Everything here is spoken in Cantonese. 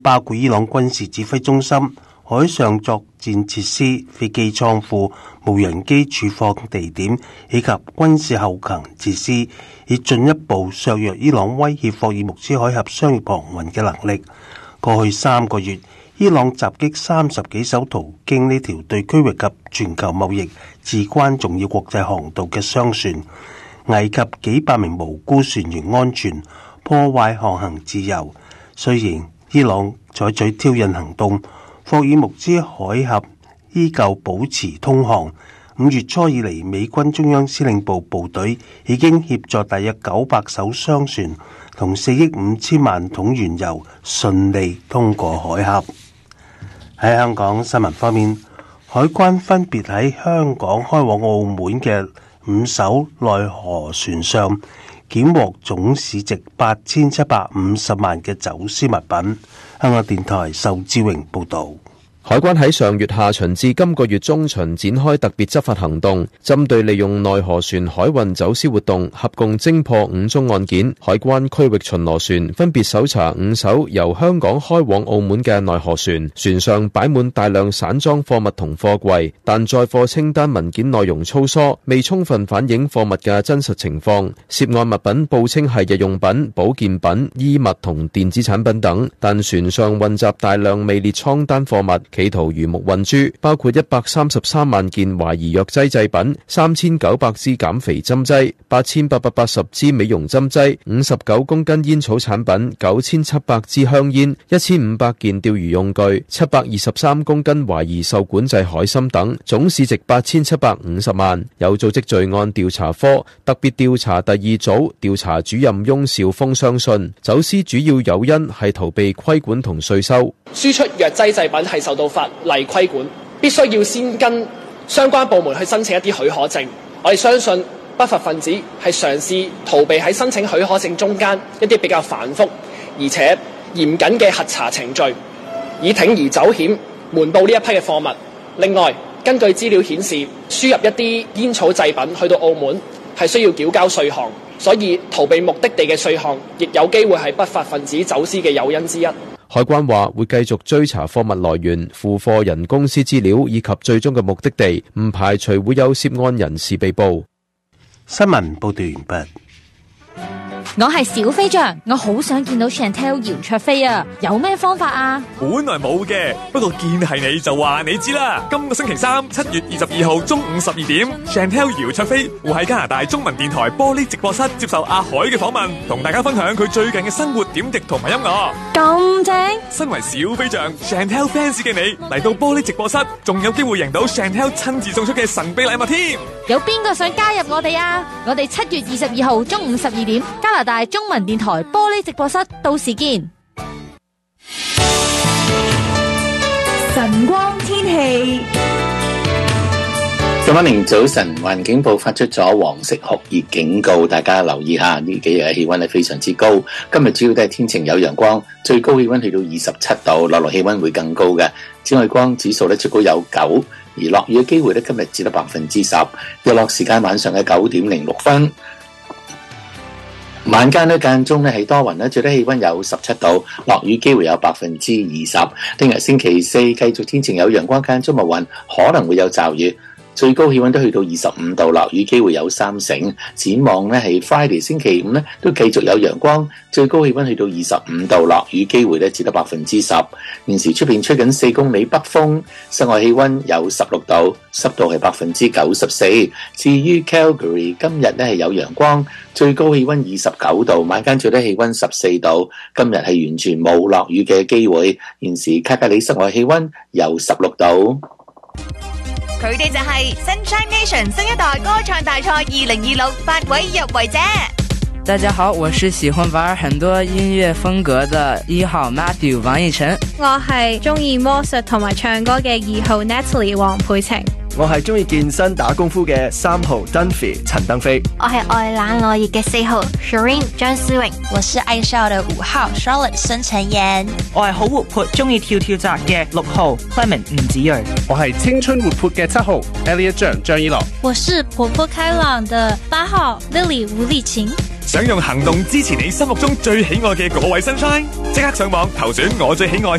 包括伊朗軍事指揮中心、海上作戰設施、飛機倉庫、無人機儲放地點以及軍事後勤設施，以進一步削弱伊朗威脅霍爾木茲海峽商業航運嘅能力。過去3個月，伊朗襲擊30幾艘途經呢條對區域及全球貿易至關重要國際航道嘅商船，危及幾百名無辜船員安全，破壞航行自由。雖然伊朗採取挑釁行動，霍爾木茲海峽依舊保持通航。5月初以嚟，美軍中央司令部部隊已經協助大約900艘商船同4億5千萬桶原油順利通過海峽。喺香港新聞方面，海關分別喺香港開往澳門嘅5艘內河船上檢獲總市值8750萬嘅走私物品。香港電台仇志榮報道。 海關喺上月下旬至今個月中旬展開特別執法行動，針對利用內河船海運走私活動，合共偵破5宗案件。海關區域巡邏船分別搜查5艘由香港開往澳門嘅內河船，船上擺滿大量散裝貨物同貨櫃，但載貨清單文件內容粗疏，未充分反映貨物嘅真實情況。涉案物品報稱係日用品、保健品、衣物同電子產品等，但船上混雜大量未列倉單貨物，企圖魚目混珠，包括133萬件懷疑藥劑製品、3900支減肥針劑、8880支美容針劑、59公斤煙草產品、9700支香煙、1500件釣魚用具、723公斤懷疑受管制海參等，總市值8750萬。有組織罪案調查科特別調查第2組調查主任翁兆峰相信，走私主要誘因係逃避規管同稅收。 輸出藥劑製品係受到法例規管，必須要先跟相關部門去申請一啲許可證。我哋相信不法分子係嘗試逃避喺申請許可證中間一啲比較繁複而且嚴謹嘅核查程序，以鋌而走險瞞報呢一批嘅貨物。另外，根據資料顯示，輸入一啲煙草製品去到澳門係需要繳交稅項，所以逃避目的地嘅稅項亦有機會係不法分子走私嘅誘因之一。 海關話會繼續追查貨物來源、付貨人公司資料以及最終嘅目的地，唔排除會有涉案人士被捕。 新聞報道完畢。 我係小飛象，我好想見到 Chantel 姚焯菲啊，有咩方法啊？ 本來冇嘅，不過見係你就話你知啦。今個星期3 7月22號中午12點 Chantel 姚焯菲會喺加拿大中文電台玻璃直播室接受阿海嘅訪問，同大家分享佢最近嘅生活點滴同埋音樂。 咁正！ 身為小飛象 Chantel fans 嘅你嚟到玻璃直播室，仲有機會贏到 Chantel 親自送出嘅神秘禮物添。 有邊個想加入我哋啊？我哋7月22號中午12點加拿大中文電台玻璃直播室，到時見。 晨光天氣。 今晚早晨，環境部發出咗黃色酷熱警告，大家留意下，呢幾日嘅氣溫係非常之高。今日主要都係天晴有陽光，最高氣溫去到27度，落落氣溫會更高嘅。紫外光指數咧最高有9，而落雨嘅機會咧今日只得10%。日落時間晚上嘅9點06分。晚間咧間中咧係多雲咧，最低氣溫有17度，落雨機會有20%。聽日星期四繼續天晴有陽光，間中密雲，可能會有驟雨。最高氣溫都去到25度，落雨機會有3成。展望呢係 Friday 星期5呢都繼續有陽光，最高氣溫去到25度，落雨機會呢只得10%。現時出邊吹緊4公里北風，室外氣溫有16度，濕度係94%。至於 Calgary 今日呢係有陽光，最高氣溫29度，晚間最低氣溫14度。今日係完全冇落雨嘅機會。現時卡加里室外氣溫有16度。 佢哋就係 Sunshine Nation 新一代歌唱大賽2026 8位入圍者。 大家好，我是喜歡玩很多音樂風格的1號 Matthew 王奕晨。 我係中意魔術同埋唱歌嘅2號 Natalie 黃佩晴。 我係中意健身打功夫嘅3號 Dunphy 陳登飛。 我係愛冷愛熱嘅4號 Shireen 張思穎。 我是愛笑的5號 Charlotte 孫晨妍。 我係好活潑中意跳跳紮嘅6號 Clement 吳子睿。 我係青春活潑嘅7號 Elliot 張依樂。 我是活潑開朗的8號 Lily 吳麗琴。 想用行動支持你心目中最喜愛嘅嗰位 Sunshine，即刻上網投選我最喜愛